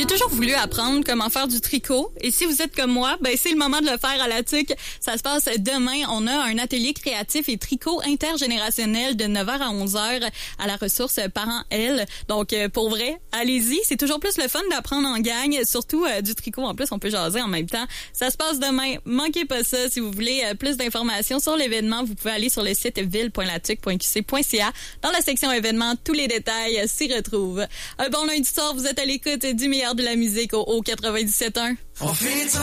J'ai toujours voulu apprendre comment faire du tricot. Et si vous êtes comme moi, ben c'est le moment de le faire à la TUC. Ça se passe demain. On a un atelier créatif et tricot intergénérationnel de 9h à 11h à la ressource Parents-L. Donc, pour vrai, allez-y. C'est toujours plus le fun d'apprendre en gang, surtout du tricot. En plus, on peut jaser en même temps. Ça se passe demain. Manquez pas ça. Si vous voulez plus d'informations sur l'événement, vous pouvez aller sur le site ville.latuc.qc.ca. Dans la section événements, tous les détails s'y retrouvent. Un bon lundi soir, vous êtes à l'écoute du meilleur de la musique au 97.1.